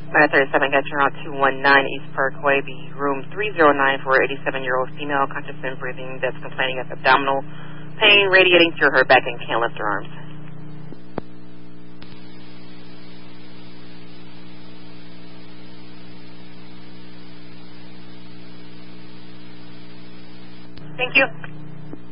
37, got you on 219 East Parkway, the room 309 for 87-year-old female, conscious and breathing, that's complaining of abdominal pain radiating through her back and can't lift her arms. Thank you.